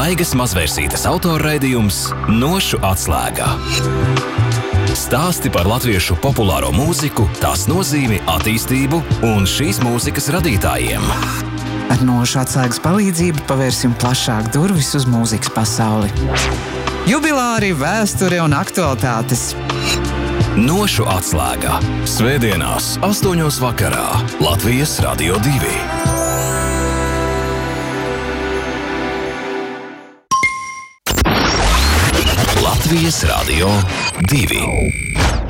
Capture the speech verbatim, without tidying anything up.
Daigas Mazvērsītes autorraidījums Nošu atslēgā. Stāsti par latviešu populāro mūziku, tās nozīmi, attīstību un šīs mūzikas radītājiem. Ar Nošu atslēgas palīdzību pavērsim plašāk durvis uz mūzikas pasauli. Jubilāri, vēsture un aktualitātes. Nošu atslēgā. Svētdienās, astoņos vakarā. Latvijas Radio divi. Latvijas Radio divi.